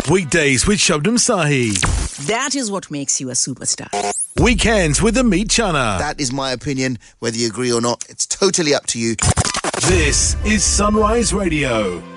Weekdays with Shabnam Sahi. That is what makes you a superstar. Weekends with Amit Chana. That is my opinion. Whether you agree or not, it's totally up to you. This is Sunrise Radio.